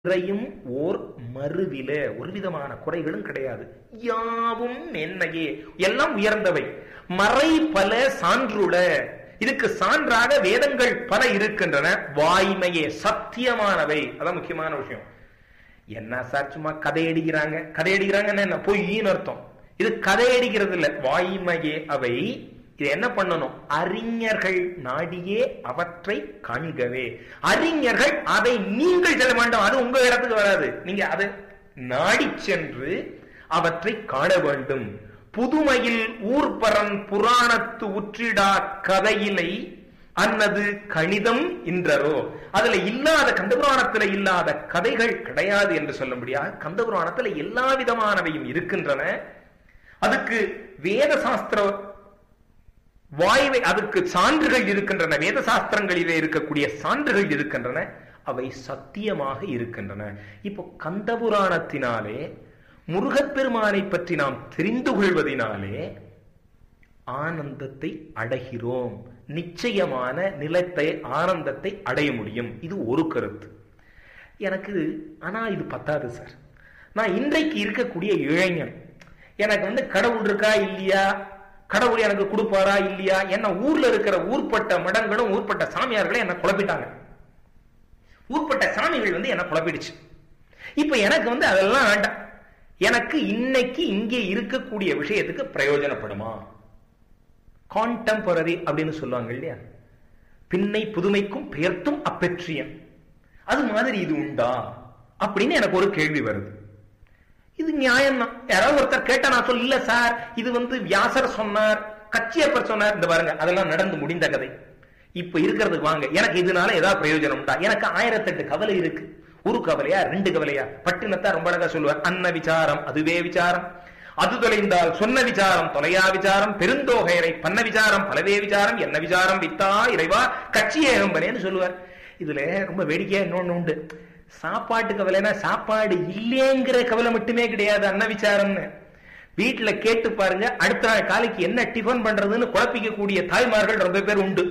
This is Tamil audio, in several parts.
குறையும் ஓர் மறுவில, ஒரு விதமான குறைகளும் கிடையாது. யாவும் என்னையே, எல்லாம் உயர்ந்தவை. மறை பல சான்றுள, இதுக்கு சான்றாக வேதங்கள் பல இருக்கின்றன. வாய்மையே, சத்தியமானவை. அதான் முக்கியமான விஷயம். என்ன சார் சும்மா கதையடிக்கிறாங்க, கதையடிக்கிறாங்கன்னு என்ன பொய்ன்னு அர்த்தம். இது கதையடிக்கிறது இல்ல, வாய்மையே அவை. இது என்ன பண்ணணும்? அறிஞர்கள் நாடியே அவற்றை காண்கவே. அறிஞர்கள் அதை நீங்கள் செல்ல வேண்டும், அது உங்க இடத்துக்கு வராது. நீங்க அதை நாடி சென்று அவற்றை காண வேண்டும். புதுமையில் ஊர்பரன் புராணத்து உற்றிடா கதையிலை அன்னது கணிதம் இன்றரோ. அதுல இல்லாத, கந்தபுராணத்துல இல்லாத கதைகள் கிடையாது என்று சொல்ல முடியாது. கந்தபுராணத்துல எல்லா விதமானவையும் இருக்கின்றன. அதுக்கு வேத சாஸ்திர வாய்வை, அதுக்கு சான்றுகள் இருக்கின்றன. வேத சாஸ்திரங்களிலே இருக்கக்கூடிய சான்றுகள் இருக்கின்றன. அவை சத்தியமாக இருக்கின்றன. இப்போ கந்தபுராணத்தினாலே முருகப்பெருமானை பற்றி நாம் தெரிந்து கொள்வதனாலே ஆனந்தத்தை அடைகிறோம். நிச்சயமான நிலத்தை, ஆனந்தத்தை அடைய முடியும். இது ஒரு கருத்து எனக்கு. ஆனா இது பத்தாது சார். நான் இன்றைக்கு இருக்கக்கூடிய இளைஞன், எனக்கு கடவுள் இருக்கா இல்லையா, கடவுள் எனக்கு கொடுப்பாரா இல்லையா, என்ன ஊர்ல இருக்கிற ஊர்பட்ட மடங்களும் ஊர்பட்ட சாமியார்களும் என்ன குழப்பிட்டாங்க. ஊர்பட்ட சாமிகள் என்ன குழப்பிடுச்சு. இப்ப எனக்கு அதெல்லாம் வேண்டாம். எனக்கு இன்னைக்கு இங்கே இருக்கக்கூடிய விஷயத்துக்கு பிரயோஜனப்படுமா? கான்டெம்பரரி அப்படின்னு சொல்லுவாங்க இல்லையா, பின்னை புதுமைக்கும் பெயர்த்தும் அப்பெற்றியம். அது மாதிரி இது உண்டா அப்படின்னு எனக்கு ஒரு கேள்வி வருது. இது நியாயம் தான். யாராவது ஒருத்தர் கேட்டா நான் சொல்ல, இல்ல சார் இது வியாசர் சொன்னார், கச்சியப்பர் சொன்னார். இந்த பாருங்க, அதெல்லாம் நடந்து முடிந்த கதை. இப்ப இருக்கிறதுக்கு வாங்க, எனக்கு இதனால ஏதாவது பிரயோஜனம் உண்டா? எனக்கு 1008 கவலை இருக்கு. ஒரு கவலையா, 2 கவலையா? பட்டினத்தா ரொம்ப அழகா சொல்லுவார். அன்ன விசாரம் அதுவே விசாரம், அது தொலைந்தால் சொன்ன விசாரம் தொலையா விசாரம், பெருந்தோகையரை பண்ண விசாரம் பலவே விசாரம், என்ன விசாரம் வித்தா இறைவா கட்சியேகம்பனேன்னு சொல்லுவார். இதுல ரொம்ப வேடிக்கையா இன்னொன்னு உண்டு. சாப்பாட்டு கவலைனா சாப்பாடு இல்லைங்கிற கவலை மட்டுமே கிடையாது அன்ன விசாரம்னு. வீட்டுல கேட்டு பாருங்க, அடுத்த நாள் காலைக்கு என்ன டிஃபன் பண்றதுன்னு குழப்பிக்க கூடிய தாய்மார்கள் ரொம்ப பேர் உண்டு.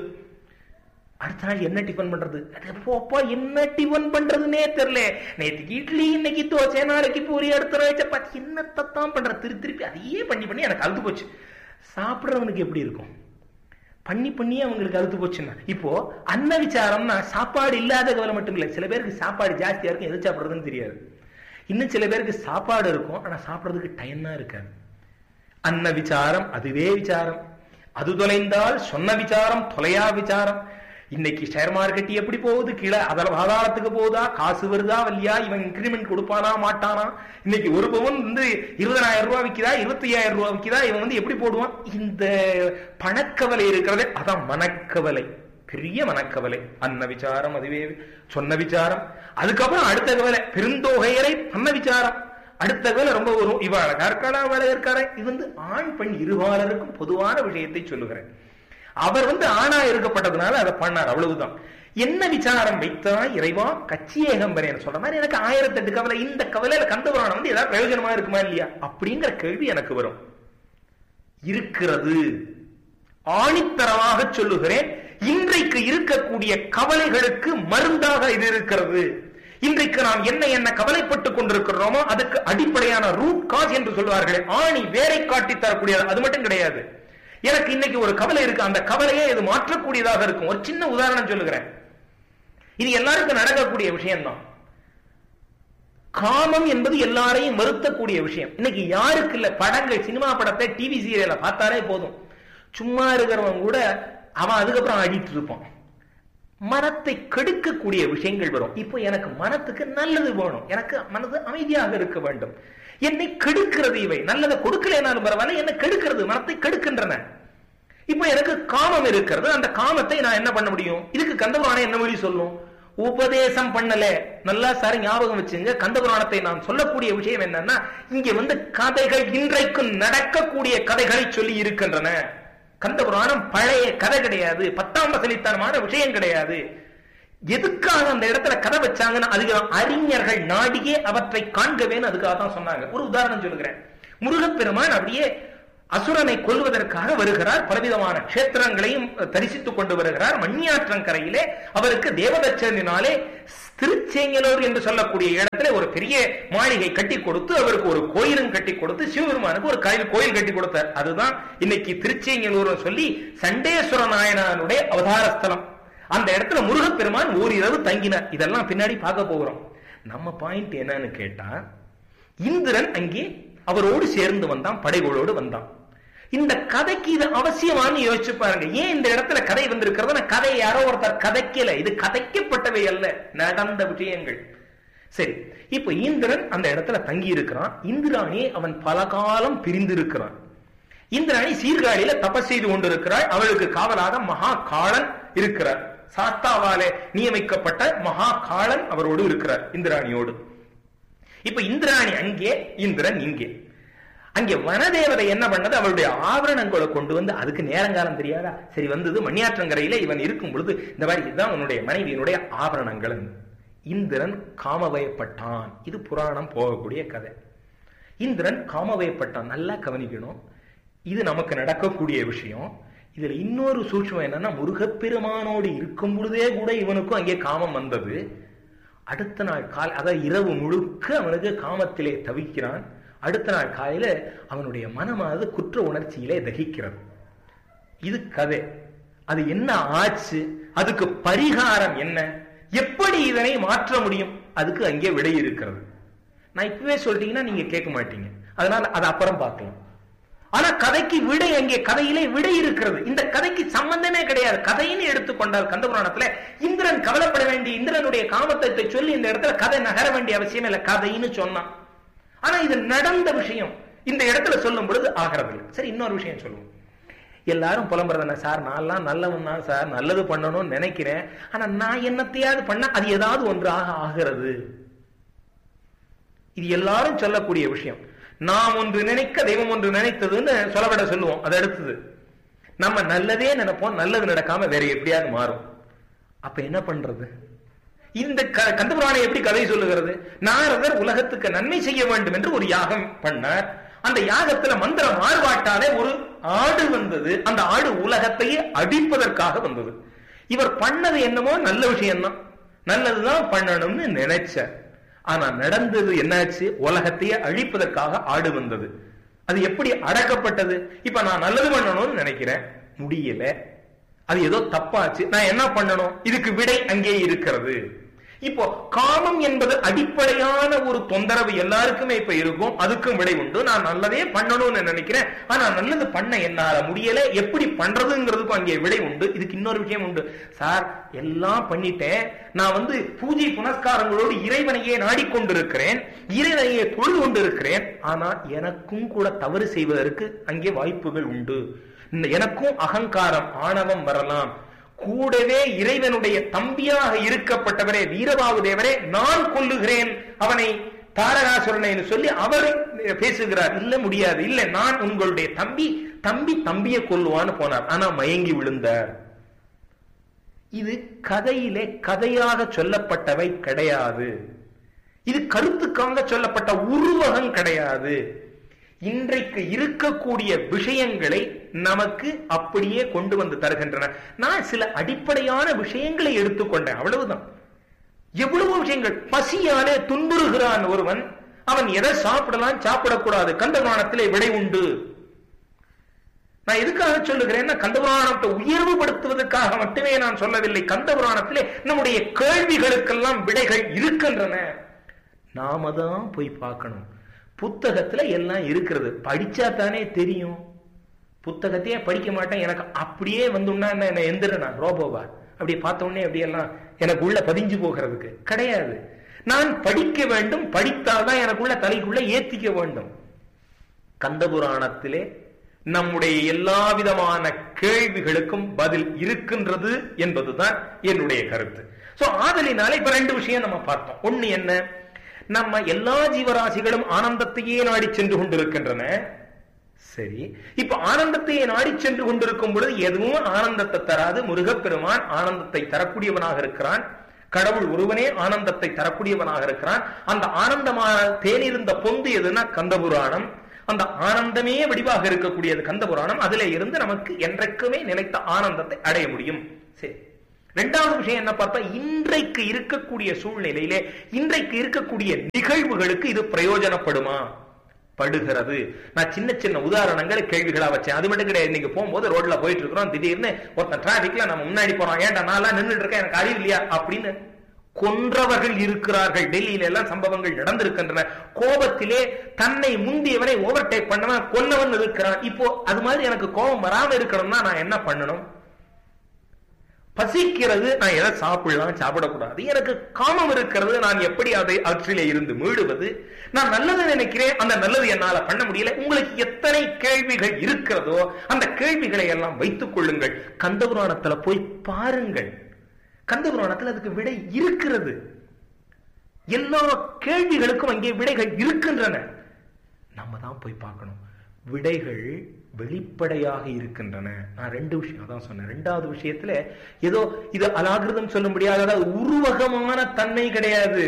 அடுத்த நாள் என்ன டிஃபன் பண்றது, என்ன டிஃபன் பண்றதுன்னே தெரியல. நேற்றுக்கு இட்லி, இன்னைக்கு தோசை, நாளைக்கு பூரி, அடுத்த நாள் சப்பாத்தி, என்னத்தான் பண்ற, திருப்பி அதையே பண்ணி பண்ணி எனக்கு அழுத்து போச்சு. சாப்பிடுறவனுக்கு எப்படி இருக்கும்? பண்ணி பண்ணியே அவங்களுக்கு அழுத்து போச்சுன்னா. இப்போ அன்ன விசாரம்னா சாப்பாடு இல்லாத கவலை மட்டும் இல்லை. சில பேருக்கு சாப்பாடு ஜாஸ்தியா இருக்கும், எது சாப்பிடுறதுன்னு தெரியாது. இன்னும் சில பேருக்கு சாப்பாடு இருக்கும், ஆனா சாப்பிடுறதுக்கு டைம் தான் இருக்காது. அன்ன விசாரம் அதுவே விசாரம், அது தொலைந்தால் சொன்ன விசாரம் தொலையா விசாரம். இன்னைக்கு ஷேர் மார்க்கெட் எப்படி போகுது, கீழே அதில் பாதாளத்துக்கு போகுதா, காசு வருதா வரலையா, இவன் இன்கிரிமெண்ட் கொடுப்பானா மாட்டானா, இன்னைக்கு ஒரு பவுன் 20,000 ரூபாய் விற்கிறா, 25,000 ரூபாய் விற்கிறா, இவன் எப்படி போடுவான்? இந்த பணக்கவலை இருக்கிறது, அதான் மனக்கவலை, பெரிய மனக்கவலை. அன்ன விசாரம் அதுவே சொன்ன விசாரம். அதுக்கப்புறம் அடுத்த கவலை பெருந்தோகையரை பண்ண விசாரம். அடுத்த கவலை ரொம்ப வரும், இவ அழகா இருக்காளா அவள இருக்காரா. இது ஆண் பெண் இருபாலருக்கும் பொதுவான விஷயத்தை சொல்லுகிறேன். அவர் ஆணா இருக்கப்பட்டதுனால அதை பண்ணார், அவ்வளவுதான். என்ன விசாரம் வைத்தா இறைவா கச்சியேகம்பரேன்னு சொல்ற மாதிரி எனக்கு 1008 கவலை. இந்த கவலையில கந்தபுராணம் ஏதாவது பிரயோஜனமா இருக்குமா இல்லையா அப்படிங்கிற கேள்வி எனக்கு வரும். இருக்கிறது, ஆணித்தரமாக சொல்லுகிறேன். இன்றைக்கு இருக்கக்கூடிய கவலைகளுக்கு மருந்தாக இது இருக்கிறது. இன்றைக்கு நாம் என்ன என்ன கவலைப்பட்டுக் கொண்டிருக்கிறோமோ அதுக்கு அடிப்படையான ரூட் காஸ் என்று சொல்வார்களே, ஆணி வேரை காட்டி தரக்கூடியது. அது மட்டும் கிடையாது. எனக்கு இன்னைக்கு ஒரு கவலை இருக்கு, அந்த கவலையே இது மாற்றக்கூடியதாக இருக்கும். ஒரு சின்ன உதாரணம் சொல்லுகிறேன். இது எல்லாருக்கும் நடக்கக்கூடிய விஷயம்தான். காமம் என்பது எல்லாரையும் வருத்தக்கூடிய விஷயம். இன்னைக்கு யாருக்கு இல்ல? படங்கள், சினிமா படத்தை, டிவி சீரியலை பார்த்தாலே போதும், சும்மா இருக்கிறவங்க கூட அவன் அதுக்கப்புறம் ஆடிட்டு இருப்பான். மனத்தை கெடுக்கக்கூடிய விஷயங்கள் வரும். இப்போ எனக்கு மனத்துக்கு நல்லது வேணும், எனக்கு மனது அமைதியாக இருக்க வேண்டும். என்னை கெடுக்கிறது இவை. நல்லதை கொடுக்கலனாலும் பரவாயில்ல, என்னை கெடுக்கிறது, மனத்தை கெடுக்கின்றன. இப்ப எனக்கு காமம் இருக்கிறது, அந்த காமத்தை நான் என்ன பண்ண முடியும்? இதுக்கு கந்தபுராணம் என்ன வழி சொல்லும்? உபதேசம் பண்ணல. நல்லா சார் ஞாபகம் வச்சுங்க, கந்தபுராணத்தை நான் சொல்லக்கூடிய விஷயம் என்னன்னா, இங்க கதைகள், இன்றைக்கு நடக்கக்கூடிய கதைகளை சொல்லி இருக்கின்றன. கந்தபுராணம் பழைய கதை கிடையாது, 10ஆம் வசனித்தனமான விஷயம் கிடையாது. எதுக்காக அந்த இடத்துல கதை வச்சாங்கன்னா, அதுக்கு அறிஞர்கள் நாடியே அவற்றை காண்கவேன்னு அதுக்காக தான் சொன்னாங்க. ஒரு உதாரணம் சொல்லுகிறேன். முருகப்பெருமான் அப்படியே அசுரனை கொல்வதற்காக வருகிறார். பலவிதமான கஷேத்திரங்களையும் தரிசித்துக் கொண்டு வருகிறார். மண்ணியாற்றங்கரையிலே அவருக்கு தேவதச்சனினாலே திருச்செங்கலூர் என்று சொல்லக்கூடிய இடத்துல ஒரு பெரிய மாளிகை கட்டி கொடுத்து, அவருக்கு ஒரு கோயிலும் கட்டி கொடுத்து, சிவபெருமானுக்கு ஒரு கோயில் கட்டி கொடுத்தார். அதுதான் இன்னைக்கு திருச்செங்கலூர் சொல்லி சண்டேஸ்வர நாயனாருடைய அவதார ஸ்தலம். அந்த இடத்துல முருகப்பெருமான் ஓரிரவு தங்கினார். இதெல்லாம் பின்னாடி பார்க்க போகிறோம். நம்ம பாயிண்ட் என்னன்னு கேட்டா, இந்திரன் அங்கே அவரோடு சேர்ந்து வந்தான், படைகளோடு வந்தான். இந்த கதைக்கு இது அவசியமானு யோசிச்சு பாருங்க. ஏன் இந்த இடத்துல கதை வந்திருக்கிறது? கதை யாரோ ஒருத்தர் கதைக்கல, இது கதைக்கப்பட்டவை அல்ல, நடந்த விஷயங்கள். சரி, இப்ப இந்திரன் அந்த இடத்துல தங்கி இருக்கிறான். இந்திராணி அவன் பல காலம் பிரிந்து இருக்கிறான். இந்திராணி சீர்காழியில தபஸ் செய்து கொண்டிருக்கிறாள். அவளுக்கு காவலாக மகா காளன் இருக்கிறார். சாஸ்தாவாலே நியமிக்கப்பட்ட மகா காளன் அவரோடு இருக்கிறார், இந்திராணியோடு. இப்ப இந்திராணி அங்கே, இந்திரன் இங்கே. அங்கே வனதேவதை என்ன பண்ணது? அவளுடைய ஆபரணங்களை கொண்டு வந்து, அதுக்கு நேரங்காலம் தெரியாதா? சரி, வந்தது மணியாற்றங்கரையில இவன் இருக்கும் பொழுது, இந்த மாதிரி இதுதான் உன்னுடைய மனைவியினுடைய ஆபரணங்கள். இந்திரன் காமவயப்பட்டான். இது புராணம் போகக்கூடிய கதை. இந்திரன் காமவயப்பட்டான். நல்லா கவனிக்கணும், இது நமக்கு நடக்கக்கூடிய விஷயம். இதுல இன்னொரு சூட்சம் என்னன்னா, முருகப்பெருமானோடு இருக்கும் பொழுதே கூட இவனுக்கும் அங்கே காமம் வந்தது. அடுத்த நாள் காலை, அதாவது இரவு முழுக்க அவனுக்கு காமத்திலே தவிக்கிறான். அடுத்த நாள் காலையில அவனுடைய மனமானது குற்ற உணர்ச்சியிலே தகிக்கிறது. இது கதை. அது என்ன ஆச்சு, அதுக்கு பரிகாரம் என்ன, எப்படி இதனை மாற்ற முடியும், அதுக்கு அங்கே விடை இருக்கிறது. நான் இப்பவே சொல்லிட்டீங்கன்னா நீங்க கேட்க மாட்டீங்க, அதனால அதை அப்புறம் பார்க்கலாம். ஆனா கதைக்கு விடை, அங்கே கதையிலே விடை இருக்கிறது. இந்த கதைக்கு சம்பந்தமே கிடையாது. கதைன்னு எடுத்துக்கொண்டால் கந்தபுராணத்துல இந்திரன் கவலைப்பட வேண்டிய, இந்திரனுடைய காமத்தை சொல்லி இந்த இடத்துல கதை நகர வேண்டிய அவசியம் இல்லை, கதைன்னு சொன்னான். ஆனா இது நடந்த விஷயம், இந்த இடத்துல சொல்லும் பொழுது ஆகிறது இல்லை. சரி, இன்னொரு விஷயம் சொல்லுவோம். எல்லாரும் புலம்புறதானே, சார் நான்லாம் நல்லவன் தான் சார், நல்லது பண்ணணும்னு நினைக்கிறேன், ஆனா நான் என்னத்தையாவது பண்ண அது ஏதாவது ஒன்றாக ஆகிறது. இது எல்லாரும் சொல்லக்கூடிய விஷயம். நாம் ஒன்று நினைக்க தெய்வம் ஒன்று நினைத்ததுன்னு சொல்லப்பட சொல்லுவோம். அது அடுத்தது நம்ம நல்லதே நினைப்போம், நல்லது நடக்காம வேற எப்படியாவது மாறும். அப்ப என்ன பண்றது? இந்த கந்தபுராணம் எப்படி கதை சொல்லுகிறது? நாரதர் உலகத்துக்கு நன்மை செய்ய வேண்டும் என்று ஒரு யாகம் பண்ணார். அந்த யாகத்துல மந்திர மாறுபாட்டாலே ஒரு ஆடு வந்தது. அந்த ஆடு உலகத்தையே அடிப்பதற்காக வந்தது. இவர் பண்ணது என்னமோ நல்ல விஷயம்தான், நல்லதுதான் பண்ணணும்னு நினைச்சார். ஆனா நடந்தது என்னாச்சு? உலகத்தையே அழிப்பதற்காக ஆடு வந்தது. அது எப்படி அடக்கப்பட்டது? இப்ப நான் நல்லது பண்ணணும்னு நினைக்கிறேன், முடியல, அது ஏதோ தப்பாச்சு, நான் என்ன பண்ணணும்? இதுக்கு விடை அங்கே இருக்கிறது. இப்போ காமம் என்பது அடிப்படையான ஒரு தொந்தரவு எல்லாருக்குமே இப்ப இருக்கும், அதுக்கும் விடை உண்டு. நான் நல்லதே பண்ணணும்னு நினைக்கிறேன், ஆனா நல்லது பண்ண என்னால முடியல, எப்படி பண்றதுங்கிறதுக்கும் அங்கே விடை உண்டு. இதுக்கு இன்னொரு விஷயம் உண்டு. சார் எல்லாம் பண்ணிட்டேன், நான் பூஜை புனஸ்காரங்களோடு இறைவனையே நாடிக்கொண்டிருக்கிறேன், இறைவனையே பொழுது கொண்டிருக்கிறேன், ஆனா எனக்கும் கூட தவறு செய்வதற்கு அங்கே வாய்ப்புகள் உண்டு. எனக்கும் அகங்காரம் ஆணவம் வரலாம். கூடவே இறைவனுடைய தம்பியாக இருக்கப்பட்டவரே வீரபாகு தேவரே நான் கொல்லுகிறேன் அவனை, தாரகாசுரனை சொல்லி அவர் பேசுகிறார். இல்ல முடியாது, இல்ல நான் உங்களுடைய தம்பி, தம்பியை கொல்லுவான்னு போனார். ஆனா மயங்கி விழுந்தார். இது கதையிலே கதையாக சொல்லப்பட்டவை கிடையாது. இது கருத்துக்காக சொல்லப்பட்ட உருவகம் கிடையாது. இன்றைக்கு இருக்கக்கூடிய விஷயங்களை நமக்கு அப்படியே கொண்டு வந்து தருகின்றன. நான் சில அடிப்படையான விஷயங்களை எடுத்துக்கொண்டேன், அவ்வளவுதான். எவ்வளவு விஷயங்கள். பசியாலே துன்புறுகிறான் ஒருவன், அவன் எதை சாப்பிடலாம் சாப்பிடக்கூடாது, கந்தபுராணத்திலே விடை உண்டு. நான் எதுக்காக சொல்லுகிறேன்னா, கந்தபுராணத்தை உயர்வுபடுத்துவதற்காக மட்டுமே நான் சொல்லவில்லை. கந்தபுராணத்திலே நம்முடைய கேள்விகளுக்கெல்லாம் விடைகள் இருக்கின்றன. நாம தான் போய் பார்க்கணும். புத்தகத்துல எல்லாம் இருக்கிறது, படிச்சா தானே தெரியும். புத்தகத்தையே படிக்க மாட்டேன், எனக்கு அப்படியே வந்துன்னா என்ன எந்திரனா ரோபோவா? அப்படி பார்த்த உடனே அப்படியெல்லாம் எனக்கு உள்ள பதிஞ்சு போகிறதுக்கு கிடையாது. நான் படிக்க வேண்டும், படித்தால்தான் எனக்குள்ள தலைக்குள்ள ஏத்திக்க வேண்டும். கந்தபுராணத்திலே நம்முடைய எல்லா விதமான கேள்விகளுக்கும் பதில் இருக்கின்றது என்பதுதான் என்னுடைய கருத்து. சோ ஆதலினால இப்ப ரெண்டு விஷயம் நம்ம பார்த்தோம். ஒண்ணு என்ன, நம்ம எல்லா ஜீவராசிகளும் ஆனந்தத்தையே நாடி சென்று கொண்டிருக்கின்றன. சரி, இப்ப ஆனந்தத்தையே நாடி சென்று கொண்டிருக்கும் பொழுது எதுவும் ஆனந்தத்தை தராது. முருகப்பெருமான் ஆனந்தத்தை தரக்கூடியவனாக இருக்கிறான். கடவுள் ஒருவனே ஆனந்தத்தை தரக்கூடியவனாக இருக்கிறான். அந்த ஆனந்தமான தேனிருந்த பொந்து எதுனா கந்தபுராணம். அந்த ஆனந்தமே வடிவாக இருக்கக்கூடியது கந்தபுராணம். அதிலே இருந்து நமக்கு என்றைக்குமே நிலைத்த ஆனந்தத்தை அடைய முடியும். சரி, இரண்டாவது விஷயம் என்ன பார்த்தா, இன்றைக்கு இருக்கக்கூடிய சூழ்நிலையிலே இன்றைக்கு இருக்கக்கூடிய நிகழ்வுகளுக்கு இது பிரயோஜனப்படுமா? படுகிறது. நான் சின்ன சின்ன உதாரணங்களை கேள்விகளா வச்சேன். அது மட்டும் கிடையாது. இன்னைக்கு போகும்போது ரோட்ல போயிட்டு இருக்கிறோம், திடீர்னு ஒருத்தன் டிராபிக்ல நம்ம முன்னாடி போறோம், ஏன்டா நான் நின்றுட்டு இருக்கேன், எனக்கு அறிவு இல்லையா அப்படின்னு கொன்றவர்கள் இருக்கிறார்கள். டெல்லியில எல்லாம் சம்பவங்கள் நடந்திருக்கின்றன. கோபத்திலே தன்னை முந்தியவனை ஓவர்டேக் பண்ணவன் கொன்னவன் இருக்கிறான். இப்போ அது மாதிரி எனக்கு கோபம் வராம இருக்கணும்னா நான் என்ன பண்ணணும்? பசிக்கிறது, நான் எதை சாப்பிடலாம், சாப்பிடக்கூடாது. எனக்கு காமம் இருக்கிறது, நான் எப்படி அதை அவற்றிலே இருந்து மீடுவது? நான் நல்லது நினைக்கிறேன், அந்த நல்லது என்னால பண்ண முடியல. உங்களுக்கு எத்தனை கேள்விகள் இருக்கிறதோ அந்த கேள்விகளை எல்லாம் வைத்துக் கொள்ளுங்கள். கந்தபுராணத்துல போய் பாருங்கள். கந்தபுராணத்தில் அதுக்கு விடை இருக்கிறது. எல்லா கேள்விகளுக்கும் அங்கே விடைகள் இருக்கின்றன. நம்ம தான் போய் பார்க்கணும். விடைகள் வெளிப்படையாக இருக்கின்றன. நான் ரெண்டு விஷயம் தான் சொன்னேன். ரெண்டாவது விஷயத்துல ஏதோ இது அலாகிருதம் சொல்ல முடியாத உருவகமான தன்மை கிடையாது.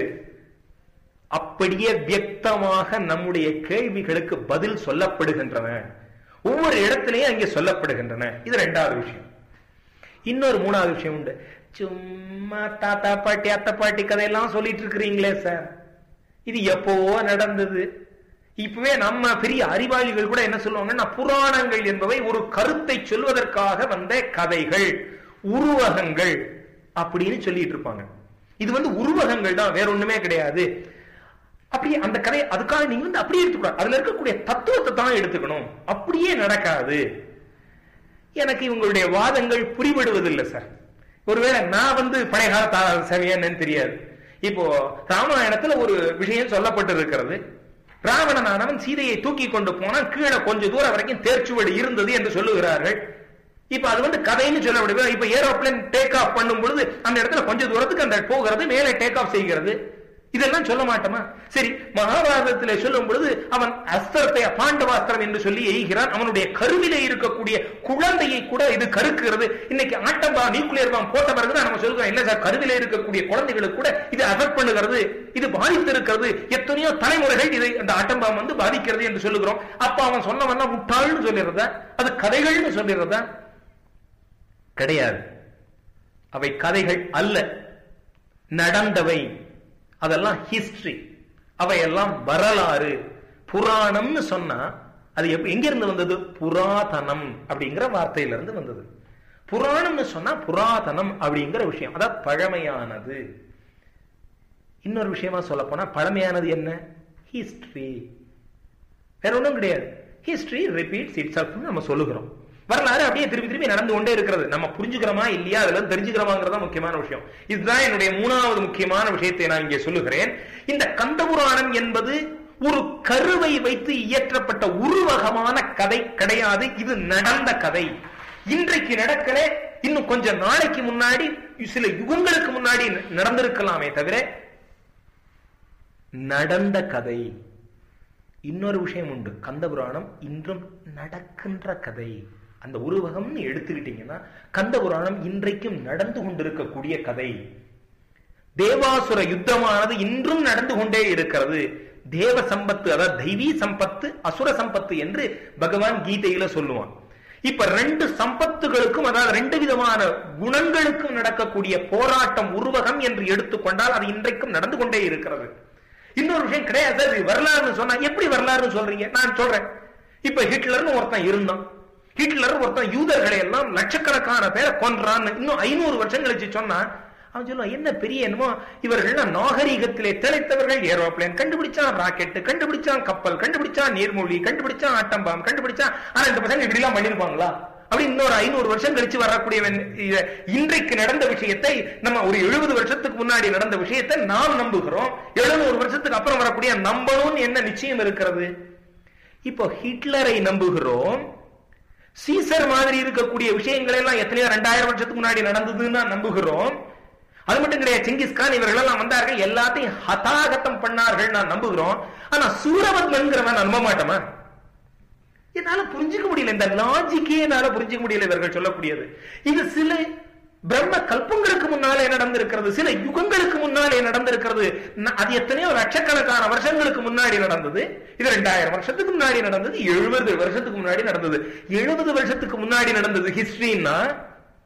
அப்படியே வியக்தமாக நம்முடைய கேள்விகளுக்கு பதில் சொல்லப்படுகின்றன. ஒவ்வொரு இடத்திலேயும் அங்கே சொல்லப்படுகின்றன. இது ரெண்டாவது விஷயம். இன்னொரு மூணாவது விஷயம் உண்டு. சும்மா தாத்தா பாட்டி அத்தை பாட்டி கதையெல்லாம் சொல்லிட்டு இருக்கிறீங்களே சார், இது எப்பவோ நடந்தது. இப்பவே நம்ம பெரிய அறிவாளிகள் கூட என்ன சொல்லுவாங்கன்னா, புராணங்கள் என்பவை ஒரு கருத்தை சொல்வதற்காக வந்த கதைகள், உருவகங்கள் அப்படின்னு சொல்லிட்டு இருப்பாங்க. இது உருவகங்கள் தான், வேற ஒண்ணுமே கிடையாது. அப்படியே அந்த கதை அதுக்காக நீங்க அப்படியே எடுத்துக்கூடாது. அதுல இருக்கக்கூடிய தத்துவத்தை தான் எடுத்துக்கணும். அப்படியே நடக்காது. எனக்கு இவங்களுடைய வாதங்கள் புரிபடுவதில்லை சார். ஒருவேளை நான் பழைய காலத்தாக சரியானு தெரியாது. இப்போ ராமாயணத்துல ஒரு விஷயம் சொல்லப்பட்டு இருக்கிறது. ராவணனானவன் சீதையை தூக்கி கொண்டு போனால் கீழே கொஞ்சம் தூரம் வரைக்கும் தேர்ச்சுவடு இருந்தது என்று சொல்லுகிறார்கள். இப்ப அது கதைன்னு சொல்ல முடியாது. இப்ப ஏரோப்ளேன் டேக் ஆஃப் பண்ணும் பொழுது அந்த இடத்துல கொஞ்சம் தூரத்துக்கு அந்த போகிறது, மேலே டேக் ஆஃப் செய்கிறது. இதெல்லாம் சொல்ல மாட்டோமா? சரி, மகாபாரதத்திலே சொல்லும் பொழுது அவன் அஸ்திரத்தை பாண்டவாஸ்திரம் என்று சொல்லி எய்கிறான். அவனுடைய கருவிலே இருக்கக்கூடிய குழந்தையை கூட இது கருக்குகிறது. இன்னைக்கு ஆட்டம் பாம், நியூக்ளியர் பாம் போட்ட பிறகு நம்ம சொல்றோம், இல்ல சார், கருவிலே இருக்கக்கூடிய குழந்தைகளுக்கு கூட இது அஃபெக்ட் பண்ணுகிறது, இது பாதித்திருக்கிறது. எத்தனையோ தலைமுறைகள் இதை அந்த ஆட்டம் பாம் பாதிக்கிறது என்று சொல்லுகிறோம். அப்ப அவன் சொன்னவன் முட்டாள்னு சொல்லிடுறதா? அது கதைகள்னு சொல்லிடுறதா? கிடையாது. அவை கதைகள் அல்ல, நடந்தவை. அதெல்லாம் ஹிஸ்டரி, அவையெல்லாம் வரலாறு. புராணம்னு சொன்னா அது எங்க இருந்து வந்தது? புராதனம் அப்படிங்கிற வார்த்தையிலிருந்து வந்தது. புராணம்னு சொன்னா புராதனம் அப்படிங்கிற விஷயம், அதான் பழமையானது. இன்னொரு விஷயமா சொல்ல போனா பழமையானது என்ன? ஹிஸ்டரி. வேற ஒன்றும் கிடையாது. ஹிஸ்டரி ரிப்பீட்ஸ் இட்செல்ஃப் நம்ம சொல்லுகிறோம். வரலாறு அப்படியே திருப்பி திருப்பி நடந்து கொண்டே இருக்கிறது. நம்ம புரிஞ்சுக்கிறோமா இல்லையா, அதுல தெரிஞ்சுக்கிறோமாங்கிறதா முக்கியமான விஷயம். இதுதான் என்னுடைய மூணாவது முக்கியமான விஷயத்தை நான் இங்கே சொல்லுகிறேன். இந்த கந்தபுராணம் என்பது ஒரு கருவை வைத்து இயற்றப்பட்ட உருவகமான கதை கிடையாது. இது நடந்த கதை. இன்றைக்கு நடக்கல, இன்னும் கொஞ்சம் நாளைக்கு முன்னாடி, சில யுகங்களுக்கு முன்னாடி நடந்திருக்கலாமே தவிர நடந்த கதை. இன்னொரு விஷயம் உண்டு, கந்தபுராணம் இன்றும் நடக்கின்ற கதை. அந்த உருவகம்னு எடுத்துக்கிட்டீங்கன்னா கந்தபுராணம் இன்றைக்கும் நடந்து கொண்டிருக்கக்கூடிய கதை. தேவாசுர யுத்தமானது இன்றும் நடந்து கொண்டே இருக்கிறது. தேவ சம்பத்து, அதாவது தெய்வீ சம்பத்து, அசுர சம்பத்து என்று பகவான் கீதையில சொல்லுவான். இப்ப ரெண்டு சம்பத்துகளுக்கும், அதாவது ரெண்டு விதமான குணங்களுக்கும் நடக்கக்கூடிய போராட்டம் உருவகம் என்று எடுத்துக்கொண்டால் அது இன்றைக்கும் நடந்து கொண்டே இருக்கிறது. இன்னொரு விஷயம் கிடையாது. வரலாறுன்னு சொன்னா எப்படி வரலாறுன்னு சொல்றீங்க? நான் சொல்றேன். இப்ப ஹிட்லர்னு ஒருத்தன் இருந்தான். ஹிட்லர் ஒருத்தன் யூதர்களை எல்லாம் லட்சக்கணக்கான பேரை கொன்றான்னு இன்னும் 500 வருஷம் கழிச்சு சொன்னா அவன் சொல்லுவான், என்ன பெரிய என்னமோ இவர்கள் நாகரீகத்திலே திளைத்தவர்கள். ஏரோப்ளேன் கண்டுபிடிச்சான், ராக்கெட் கண்டுபிடிச்சான், கப்பல் கண்டுபிடிச்சான், நீர்மூழ்கி கண்டுபிடிச்சான், ஆட்டம் பாம் கண்டுபிடிச்சான். ஆனா இந்த பசங்க இப்படி எல்லாம் பண்ணிருப்பாங்களா? அப்படி இன்னொரு 500 வருஷம் கழிச்சு வரக்கூடிய இன்றைக்கு நடந்த விஷயத்தை, நம்ம ஒரு 70 வருஷத்துக்கு முன்னாடி நடந்த விஷயத்தை நாம் நம்புகிறோம். 700 வருஷத்துக்கு அப்புறம் வரக்கூடிய நம்பணும்னு என்ன நிச்சயம் இருக்கிறது? இப்போ ஹிட்லரை நம்புகிறோம். சீசர் மாதிரி இருக்கக்கூடிய விஷயங்கள் எல்லாம் எத்தனையோ 2000 வருஷத்துக்கு முன்னாடி நடந்ததுன்னு நம்புகிறோம். அது மட்டும் கிடையாது, செங்கிஸ்கான் இவர்கள் எல்லாம் வந்தார்கள், எல்லாத்தையும் ஹதாகத்தம் பண்ணார்கள் நான் நம்புகிறோம். ஆனா சூரபத்மன்கிறவன் நம்ப மாட்டோமா? என்னால புரிஞ்சுக்க முடியல. இந்த லாஜிக்கே என்னால புரிஞ்சுக்க முடியல இவர்கள் சொல்லக்கூடியது. இது சில பிரம்ம கல்பங்களுக்கு முன்னாலே நடந்திருக்கிறது, சில யுகங்களுக்கு முன்னாலே நடந்திருக்கிறது. அது எத்தனையோ லட்சக்கணக்கான வருஷங்களுக்கு முன்னாடி நடந்தது. இது 2000 வருஷத்துக்கு முன்னாடி நடந்தது, 70 வருஷத்துக்கு முன்னாடி நடந்தது. 70 வருஷத்துக்கு முன்னாடி நடந்தது ஹிஸ்டரின்னா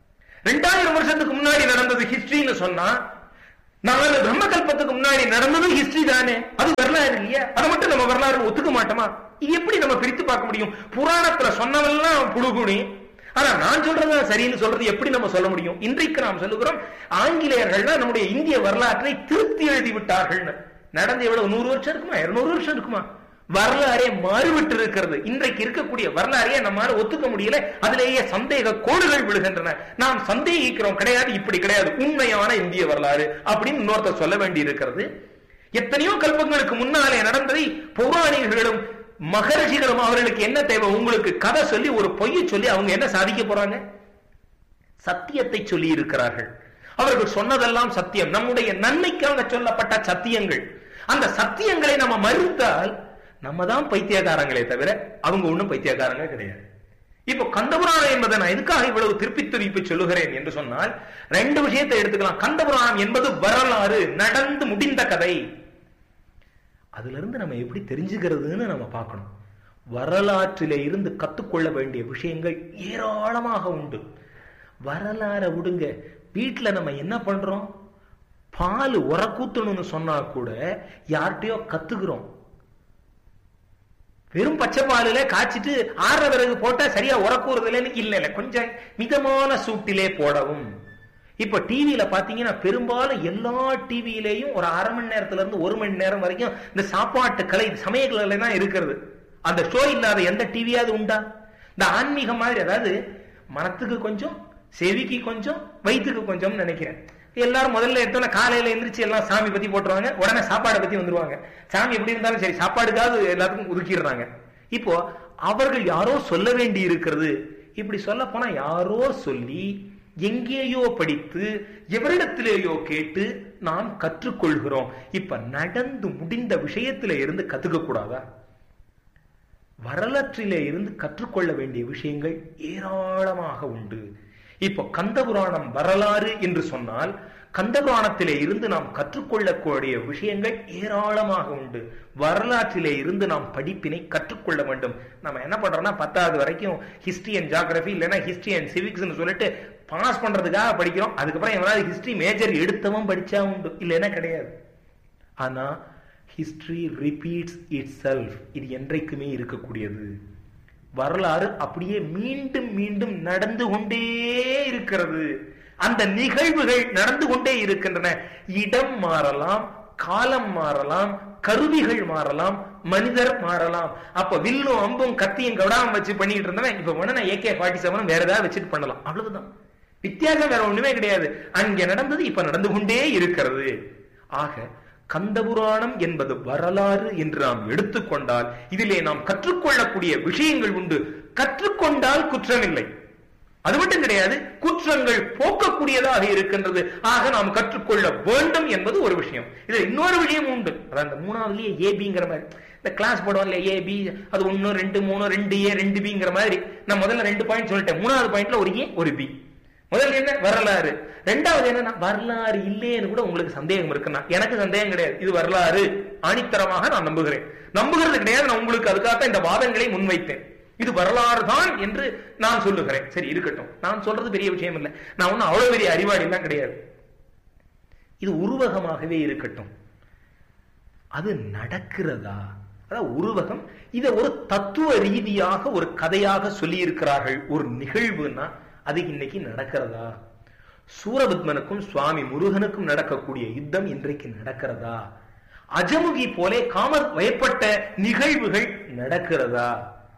2000 வருஷத்துக்கு முன்னாடி நடந்தது ஹிஸ்டரின்னு சொன்னா 4 பிரம்மகல்பத்துக்கு முன்னாடி நடந்ததும் ஹிஸ்டரி தானே, அது வரலாறு இல்லையா? அதை மட்டும் நம்ம வரலாறு ஒத்துக்க மாட்டோமா? இது எப்படி நம்ம பிரித்து பார்க்க முடியும்? புராணத்துல சொன்னவெல்லாம் புழுகுனி, ஆனா நான் சொல்றதா சரின்னு சொல்றது எப்படி நம்ம சொல்ல முடியும்? இன்றைக்கு நாம் சொல்லுகிறோம் ஆங்கிலேயர்கள் நம்முடைய இந்திய வரலாற்றை திருத்தி எழுதி விட்டார்கள். நடந்து எவ்வளவு 100 வருஷம் இருக்குமா, 200 வருஷம் இருக்குமா? வரலாறே மாறிவிட்டு இருக்கிறது. இன்றைக்கு இருக்கக்கூடிய வரலாறையே நம்மால ஒத்துக்க முடியல. அதிலேயே சந்தேக கோடுகள் விழுகின்றன. நாம் சந்தேகிக்கிறோம், கிடையாது, இப்படி கிடையாது, உண்மையான இந்திய வரலாறு அப்படின்னு இன்னொருத்தர் சொல்ல வேண்டி இருக்கிறது. எத்தனையோ கல்பங்களுக்கு முன்னாலே நடந்ததை பௌராணிகர்களும் மகரிஷிகளும் அவர்களுக்கு என்ன தேவை? உங்களுக்கு கதை சொல்லி ஒரு பொய்யை சொல்லி அவங்க என்ன சாதிக்க போறாங்க? சத்தியத்தை சொல்லி இருக்கிறார்கள். அவர்கள் சொன்னதெல்லாம் சத்தியம், நம்முடைய நன்மைக்காக சொல்லப்பட்ட சத்தியங்கள். அந்த சத்தியங்களை நம்ம மறுத்தால் நம்ம தான் பைத்தியக்காரங்களே தவிர அவங்க ஒன்றும் பைத்தியக்காரங்க கிடையாது. இப்போ கந்தபுராணம் என்பதை நான் எதுக்காக இவ்வளவு திருப்பி சொல்லுகிறேன் என்று சொன்னால் 2 விஷயத்தை எடுத்துக்கலாம். கந்தபுராணம் என்பது வரலாறு, நடந்து முடிந்த கதை. அதுல இருந்து நம்ம எப்படி தெரிஞ்சுக்கிறதுன்னு நம்ம பார்க்கணும். வரலாற்றிலே இருந்து கத்துக்கொள்ள வேண்டிய விஷயங்கள் ஏராளமாக உண்டு. வரலாற விடுங்க, வீட்டுல நம்ம என்ன பண்றோம்? பால் உரக்கூத்தணும்னு சொன்னா கூட யார்கிட்டயோ கத்துக்கிறோம். வெறும் பச்சை பாலில காய்ச்சிட்டு ஆற பிறகு போட்டா சரியா உரக்கூறுதல் இல்ல, கொஞ்சம் மிதமான சூட்டிலே போடவும். இப்ப டிவியில பாத்தீங்கன்னா பெரும்பாலும் எல்லா டிவியிலையும் ஒரு 1/2 மணி நேரத்துல இருந்து 1 மணி நேரம் வரைக்கும் இந்த சாப்பாட்டு கலை சமயக்கலை தான் இருக்கிறது. அந்த ஷோ இல்லாத எந்த டிவியாவது உண்டா? இந்த ஆன்மீக மாதிரி, அதாவது மனத்துக்கு கொஞ்சம், செவிக்கு கொஞ்சம், வயிற்றுக்கு கொஞ்சம் நினைக்கிறேன். எல்லாரும் முதல்ல எடுத்தோன்னா காலையில எந்திரிச்சு எல்லாம் சாமி பத்தி போட்டுருவாங்க, உடனே சாப்பாடை பத்தி வந்துருவாங்க. சாமி எப்படி இருந்தாலும் சரி, சாப்பாடுக்காவது எல்லாத்துக்கும் ஒதுக்கிடுறாங்க. இப்போ அவர்கள் யாரோ சொல்ல வேண்டி இருக்கிறது. இப்படி சொல்ல போனா யாரோ சொல்லி எங்கேயோ படித்து எவரிடத்திலேயோ கேட்டு நாம் கற்றுக்கொள்கிறோம். இப்ப நடந்து முடிந்த விஷயத்தில இருந்து கத்துக்க கூடாதா? வரலாற்றிலே இருந்து கற்றுக்கொள்ள வேண்டிய விஷயங்கள் ஏராளமாக உண்டு. இப்போ கந்தபுராணம் வரலாறு என்று சொன்னால் கந்தபுராணத்திலே இருந்து நாம் கற்றுக்கொள்ளக்கூடிய விஷயங்கள் ஏராளமாக உண்டு. வரலாற்றிலே இருந்து நாம் படிப்பினை கற்றுக்கொள்ள வேண்டும். நம்ம என்ன பண்றோம்னா 10வது வரைக்கும் ஹிஸ்டரி அண்ட் ஜியோகிராபி இல்லைன்னா ஹிஸ்டரி அண்ட் சிவிக்ஸ் சொல்லிட்டு பாஸ் பண்றதுக்காக படிக்கிறோம். அதுக்கப்புறம் எவனாவது ஹிஸ்டரி மேஜர் எடுத்தவன் படிச்சா உண்டு, இல்லைன்னா கிடையாது. ஆனா ஹிஸ்டரி ரிப்பீட்ஸ் இட் செல்ஃப், இது என்றைக்குமே இருக்கக்கூடியது. வரலாறு அப்படியே மீண்டும் மீண்டும் நடந்து கொண்டே இருக்கிறது. அந்த நிகழ்வுகள் நடந்து கொண்டே இருக்கின்றன. இடம் மாறலாம், காலம் மாறலாம், கருவிகள் மாறலாம், மனிதர் மாறலாம். அப்ப வில்லும் அம்பும் கத்தியும் கடாம வச்சு பண்ணிட்டு இருந்தவன் இப்ப வேணா AK-47 வேற ஏதாவது வச்சுட்டு பண்ணலாம், அவ்வளவுதான். வித்தியாசம் வேற ஒண்ணுமே கிடையாது. அங்க நடந்தது இப்ப நடந்து கொண்டே இருக்கிறது. ஆக கந்தபுராணம் என்பது வரலாறு என்று நாம் எடுத்துக்கொண்டால் இதிலே நாம் கற்றுக்கொள்ளக்கூடிய விஷயங்கள் உண்டு. கற்றுக்கொண்டால் குற்றமில்லை, அது மட்டும் கிடையாது, குற்றங்கள் போக்கக்கூடியதாக இருக்கின்றது. ஆக நாம் கற்றுக்கொள்ள வேண்டும் என்பது ஒரு விஷயம். இதுல இன்னொரு விஷயம் உண்டு. அதான் இந்த 3வதுலயே ஏபிங்கிற மாதிரி இந்த கிளாஸ் போடுவோம் இல்லையா, ஏபி, அது 1 2 3 2A 2Bங்கிற மாதிரி. நான் முதல்ல 2 பாயிண்ட் சொல்லிட்டேன். 3வது பாயிண்ட்ல ஒரு A ஒரு B. முதல்ல என்ன? வரலாறு. 2வது என்னன்னா வரலாறு இல்லைன்னு கூட உங்களுக்கு சந்தேகம் இருக்குன்னா எனக்கு சந்தேகம் கிடையாது. இது வரலாறு ஆணித்தரமாக நான் நம்புகிறேன். நம்புகிறது கிடையாது, நான் உங்களுக்கு அதுக்காக இந்த வாதங்களை முன்வைத்தேன். இது வரலாறு தான் என்று நான் சொல்லுகிறேன். சரி இருக்கட்டும், நான் சொல்றது பெரிய விஷயம் இல்லை, நான் ஒன்னும் அவ்வளவு பெரிய அறிவாளி எல்லாம் கிடையாது. இது உருவகமாகவே இருக்கட்டும். அது நடக்கிறதா? அதாவது உருவகம், இதை ஒரு தத்துவ ரீதியாக ஒரு கதையாக சொல்லி இருக்கிறார்கள். ஒரு நிகழ்வுன்னா அது இன்னைக்கு நடக்கிறதா? சூரபத்மனுக்கும் சுவாமி முருகனுக்கும் நடக்கக்கூடிய யுத்தம் இன்றைக்கு நடக்கிறதா? அஜமுகி போலே காமர் வயப்பட்ட நிகழ்வுகள் நடக்கிறதா?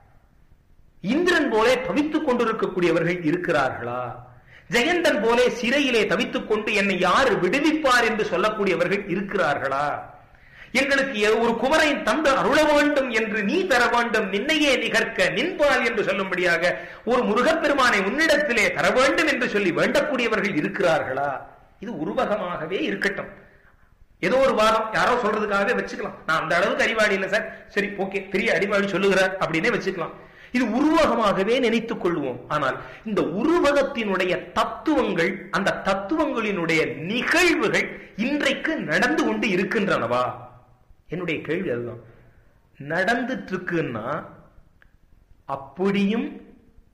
இந்திரன் போலே தவித்துக் கொண்டிருக்கக்கூடியவர்கள் இருக்கிறார்களா? ஜெயந்தன் போலே சிறையிலே தவித்துக் கொண்டு என்னை யார் விடுவிப்பார் என்று சொல்லக்கூடியவர்கள் இருக்கிறார்களா? எங்களுக்கு ஒரு குமரை தந்து அருள வேண்டும் என்று நீ தர வேண்டும், நின்னையே நிகர்க்க நின்பால் என்று சொல்லும்படியாக ஒரு முருகப்பெருமானை உன்னிடத்திலே தர வேண்டும் என்று சொல்லி வேண்டக்கூடியவர்கள் இருக்கிறார்களா? இது உருவகமாகவே இருக்கட்டும். ஏதோ ஒரு வாரம் யாரோ சொல்றதுக்காகவே வச்சுக்கலாம். நான் அந்த அளவுக்கு அறிவாளி இல்லை சார், சரி ஓகே, பெரிய அறிவாளி சொல்லுகிறார் அப்படின்னே வச்சுக்கலாம். இது உருவகமாகவே நினைத்துக் கொள்வோம். ஆனால் இந்த உருவகத்தினுடைய தத்துவங்கள், அந்த தத்துவங்களினுடைய நிகழ்வுகள் இன்றைக்கு நடந்து கொண்டு இருக்கின்றனவா? என்னுடைய கேள்வி அதுதான். நடந்துட்டு இருக்குன்னா அப்படியும்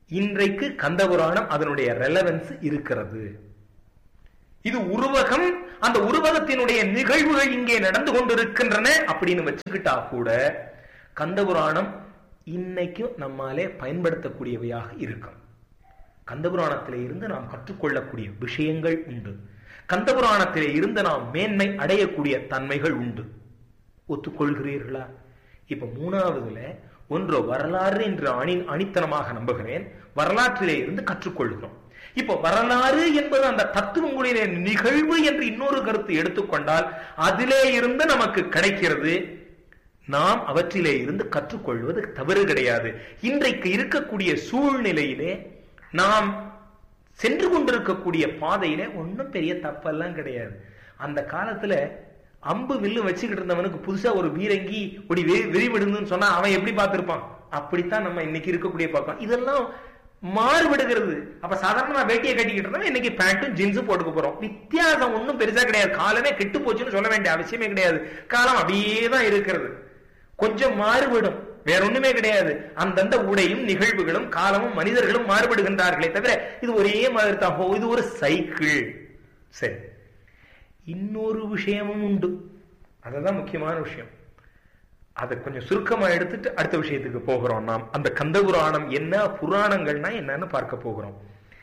இன்றைக்கு கந்தபுராணம் அதனுடைய ரெலவன்ஸ் இருக்கிறது. இது உருவகம், அந்த உருவகத்தினுடைய நிகழ்வுகள் இங்கே நடந்து கொண்டிருக்கின்றன அப்படின்னு வச்சுக்கிட்டா கூட கந்தபுராணம் இன்னைக்கும் நம்மாலே பயன்படுத்தக்கூடியவையாக இருக்கும். கந்தபுராணத்திலே இருந்து நாம் கற்றுக்கொள்ளக்கூடிய விஷயங்கள் உண்டு. கந்தபுராணத்திலே இருந்து நாம் மேன்மை அடையக்கூடிய தன்மைகள் உண்டு. ஒத்துக்கொள்கிறீர்களா? இப்ப மூணாவதுல ஒன்று வரலாறு என்று அணித்தனமாக நம்புகிறேன். வரலாற்றிலே இருந்து கற்றுக்கொள்கிறோம். இப்ப வரலாறு என்பது அந்த தத்துவங்களுடைய நிகழ்வு என்று இன்னொரு கருத்து எடுத்துக்கொண்டால் அதிலே இருந்து நமக்கு கிடைக்கிறது. நாம் அவற்றிலே இருந்து கற்றுக்கொள்வது தவறு கிடையாது. இன்றைக்கு இருக்கக்கூடிய சூழ்நிலையிலே நாம் சென்று கொண்டிருக்கக்கூடிய பாதையில ஒன்னும் பெரிய தப்பெல்லாம் கிடையாது. அந்த காலத்துல அம்பு வில்லு வச்சுக்கிட்டு இருந்தவனுக்கு புதுசா ஒரு வீரங்கி ஒரு வெறிவிடுன்னு சொன்னா அவன் எப்படி பார்த்திருப்பான்? அப்படித்தான் நம்ம இன்னைக்கு இருக்கக்கூடிய பார்க்கலாம். இதெல்லாம் மாறுபடுகிறது. அப்ப சாதாரணமா வேட்டியை கட்டிக்கிட்டு இருந்தோம், இன்னைக்கு பேண்ட்டும் ஜீன்ஸும் போட்டுக்க போறோம். வித்தியாசம் ஒன்னும் பெருசா கிடையாது. காலமே கெட்டு போச்சுன்னு சொல்ல வேண்டிய அவசியமே கிடையாது. காலம் அப்படியேதான் இருக்கிறது. கொஞ்சம் மாறுபடும், வேற ஒண்ணுமே கிடையாது. அந்தந்த உடையும் நிகழ்வுகளும் காலமும் மனிதர்களும் மாறுபடுகின்றார்களே தவிர இது ஒரே மாதிரி தான். இது ஒரு சைக்கிள். சரி, இன்னொரு விஷயமும் உண்டு. அதுதான் முக்கியமான விஷயம். அதை கொஞ்சம் சுருக்கமா எடுத்துட்டு அடுத்த விஷயத்துக்கு போகிறோம். நாம் அந்த கந்தபுராணம் என்ன, புராணங்கள்னா என்னன்னு பார்க்க போகிறோம்.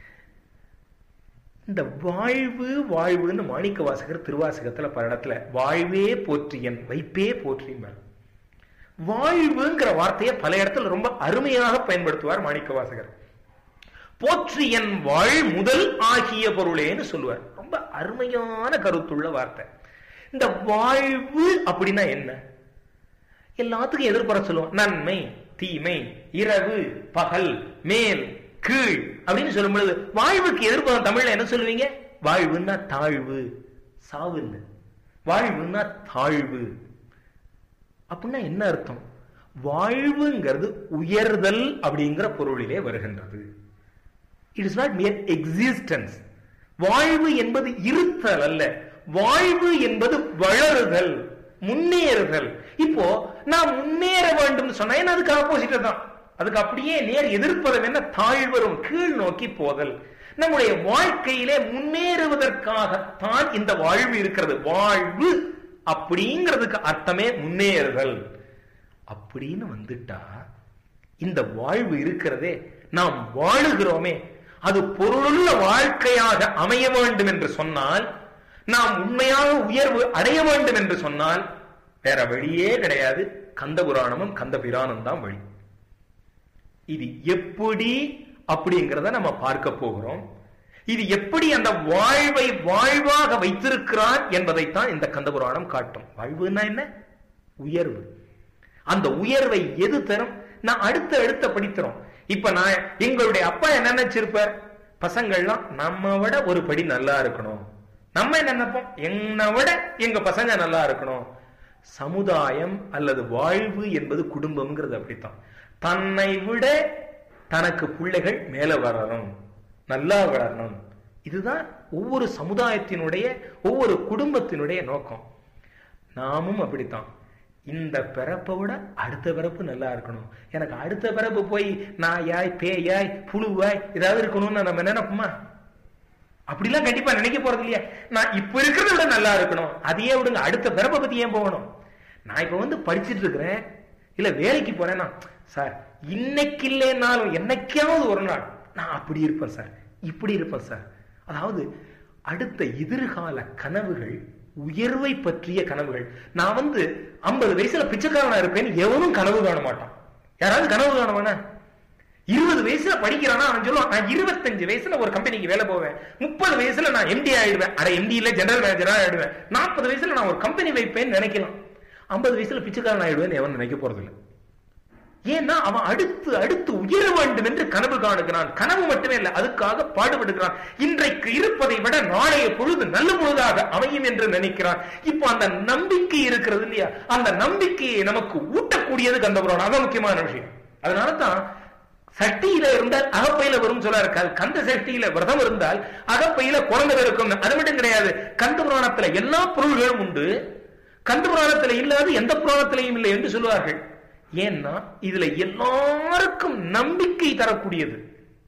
இந்த வாழ்வுன்னு மாணிக்க வாசகர் திருவாசகத்துல பல இடத்துல வாழ்வே போற்றியன் வைப்பே போற்றியன். வாழ்வுங்கிற வார்த்தையை பல இடத்துல ரொம்ப அருமையாக பயன்படுத்துவார் மாணிக்க வாசகர். போற்றியன் வாழ் முதல் ஆகிய பொருளேன்னு சொல்லுவார். ரொம்ப அருமையான கருத்துள்ள வார்த்தை. இந்த வாழ்வு அப்படின்னா என்ன? எல்லாத்துக்கும் எதிர்பார சொல்லுவோம். நன்மை தீமை, இரவு பகல், மேல் கீழ் அப்படின்னு சொல்லும் பொழுது வாழ்வுக்கு எதிர்பார்த்த தமிழ்ல என்ன சொல்லுவீங்க? வாழ்வுன்னா தாழ்வு, சாவு இல்லை. வாழ்வுன்னா தாழ்வு அப்படின்னா என்ன அர்த்தம்? வாழ்வுங்கிறது உயர்தல் அப்படிங்கிற பொருளிலே வருகின்றது. It is not மியர் existence. வாழ்வு என்பது இருத்தல் அல்ல. வாழ்வு என்பது வளருதல், முன்னேறுதல். இப்போ நான் முன்னேற வேண்டும் சொன்னா அதுக்கு ஆப்போசிட் தான். அதுக்கு அப்படியே நேர் எதிர்ப்பதும் என்ன? தாழ்வரும் கீழ் நோக்கி போதல். நம்முடைய வாழ்க்கையிலே முன்னேறுவதற்காகத்தான் இந்த வாழ்வு இருக்கிறது. வாழ்வு அப்படிங்கிறதுக்கு அர்த்தமே முன்னேறுதல். அப்படின்னு வந்துட்டா இந்த வாழ்வு இருக்கிறதே, நாம் வாழுகிறோமே, அது பொருளுள்ள வாழ்க்கையாக அமைய வேண்டும் என்று சொன்னால், நாம் உண்மையாக உயர்வு அடைய வேண்டும் என்று சொன்னால் வேற வழியே கிடையாது. கந்தபுராணமும் கந்த பிரானும் தான் வழி. இது எப்படி அப்படிங்கிறத நம்ம பார்க்க போகிறோம். இது எப்படி அந்த வாழ்வை வாழ்வாக வைத்திருக்கிறார் என்பதைத்தான் இந்த கந்தபுராணம் காட்டும். வாழ்வுன்னா என்ன? உயர்வு. அந்த உயர்வை எது தரும்? நான் அடுத்த படிக்கிறோம். இப்ப நான் எங்களுடைய அப்பா என்ன நினைச்சிருப்பார்? பசங்கள்லாம் நம்ம விட ஒரு படி நல்லா இருக்கணும். நம்ம என்ன நினைப்போம்? என்னை விட எங்க பசங்க நல்லா இருக்கணும். சமுதாயம் அல்லது வாழ்வு என்பது குடும்பம்ங்கிறது அப்படித்தான். தன்னை விட தனக்கு பிள்ளைகள் மேல வரணும், நல்லா வளரணும். இதுதான் ஒவ்வொரு சமுதாயத்தினுடைய ஒவ்வொரு குடும்பத்தினுடைய நோக்கம். நாமும் அப்படித்தான். இந்த பிறப்பை விட அடுத்த பிறப்பு நல்லா இருக்கணும். எனக்கு அடுத்த பிறப்பு போய் நாயாய் பேயாய் புழுவாய் ஏதாவது இருக்கணும்னு நம்ம நினைப்போமா? அப்படிலாம் கண்டிப்பா நினைக்க போறது இல்லையா? நான் இப்ப இருக்கிறத விட நல்லா இருக்கணும். அதையே விடுங்க, அடுத்த பிறப்பை பத்தி ஏன் போகணும்? நான் இப்ப வந்து படிச்சுட்டு இருக்கிறேன், இல்ல வேலைக்கு போறேன்னா, சார் இன்னைக்கு இல்லைன்னாலும் என்னைக்காவது ஒரு நாள் நான் அப்படி இருப்பேன் சார், இப்படி இருப்பேன் சார். அதாவது அடுத்த எதிர்கால கனவுகள், உயர்வை பற்றிய கனவுகள். நான் வந்து 50 வயசுல பிச்சைக்காரனா இருப்பேன்னு எவனும் கனவு காண மாட்டான். யாராவது கனவு காணவானா? 20 வயசுல படிக்கிறானா அவன் சொல்லுவான், நான் 25 வயசுல ஒரு கம்பெனிக்கு வேலை போவேன், 30 வயசுல நான் எம்டி ஆயிடுவேன், அட எம்டி இல்ல ஜெனரல் மேனேஜரா ஆயிடுவேன், 40 வயசுல நான் ஒரு கம்பெனி வைப்பேன்னு நினைக்கலாம். 50 வயசுல பிச்சைக்காரன் ஆயிடுவேன்னு எவன் நினைக்க போறதில்லை. ஏன்னா அவன் அடுத்து உயர வேண்டும் என்று கனவு காணுகிறான். கனவு மட்டுமே இல்லை, அதுக்காக பாடுபடுகிறான். இன்றைக்கு இருப்பதை விட நாளைய பொழுது நல்ல பொழுதாக அமையும் என்று நினைக்கிறான். இப்போ அந்த நம்பிக்கை இருக்கிறது இல்லையா? அந்த நம்பிக்கையை நமக்கு ஊட்டக்கூடியது கந்தபுராணம். அதான் முக்கியமான விஷயம். அதனாலதான் சட்டியில இருந்தால் அகப்பையில வரும் சொல்ல இருக்காது. கந்த சட்டியில விரதம் இருந்தால் அகப்பையில குழந்தை இருக்கும். அது மட்டும் கிடையாது, கந்த புராணத்துல எல்லா பொருள்களும் உண்டு. கந்த புராணத்துல இல்லாது எந்த புராணத்திலையும் இல்லை என்று சொல்லுவார்கள். ஏன்னா இதுல எல்லாருக்கும் நம்பிக்கை தரக்கூடியது.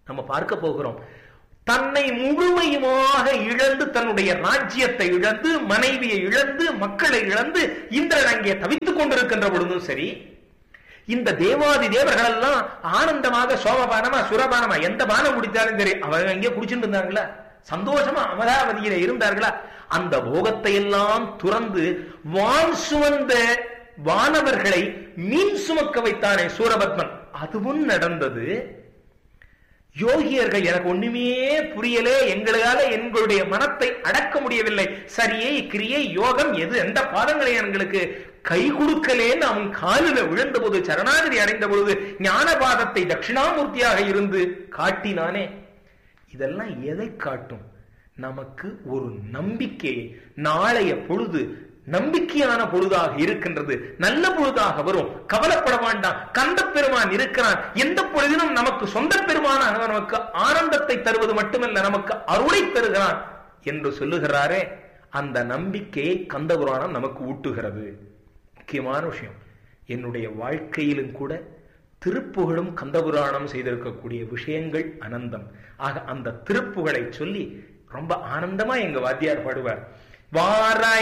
நம்ம பார்க்க போகிறோம். தன்னை முழுமையுமாக இழந்து, தன்னுடைய ராஜ்யத்தை இழந்து, மனைவியை இழந்து, மக்களை இழந்து இந்திரன் அங்கே தவித்துக் கொண்டிருக்கின்ற பொழுதும் சரி, இந்த தேவாதி தேவர்கள் எல்லாம் ஆனந்தமாக சோமபானமா சுரபானமா எந்த பானம் குடித்தாலும் சரி அவங்க அங்கே குடிச்சுட்டு இருந்தாங்களா, சந்தோஷமா அமராவதியில இருந்தார்களா? அந்த போகத்தை எல்லாம் துறந்து வான் சுமந்த வானவர்களை மீன் சுமக்க வைத்தானே சூரபத்மன், அதுவும் நடந்தது. யோகியர்கள் எனக்கு ஒண்ணுமே புரியலே, எங்களால எங்களுடைய மனத்தை அடக்க முடியவில்லை, சரியை கிரியை யோகம் எது எந்த பாதங்களை எங்களுக்கு கை கொடுக்கலேன்னு அவன் காலில விழுந்த போது, சரணாகதி அடைந்த பொழுது ஞானபாதத்தை தட்சிணாமூர்த்தியாக இருந்து காட்டினானே. இதெல்லாம் எதை காட்டும்? நமக்கு ஒரு நம்பிக்கை, நாளைய பொழுது நம்பிக்கையான பொழுதாக இருக்கின்றது, நல்ல பொழுதாக வரும், கவலைப்பட வேண்டாம், கந்த பெருமான் இருக்கிறான், எந்த பொழுதிலும் நமக்கு சொந்த பெருமான நமக்கு ஆனந்தத்தை தருவது மட்டுமல்ல நமக்கு அருளை தருகிறான் என்று சொல்லுகிறாரே, அந்த நம்பிக்கையை கந்த புராணம் நமக்கு ஊட்டுகிறது. முக்கியமான விஷயம், என்னுடைய வாழ்க்கையிலும் கூட திருப்புகழும் கந்தபுராணம் செய்திருக்கக்கூடிய விஷயங்கள் அனந்தம். ஆக அந்த திருப்புகளை சொல்லி ரொம்ப ஆனந்தமா எங்க வாத்தியார் பாடுவார். வாராய்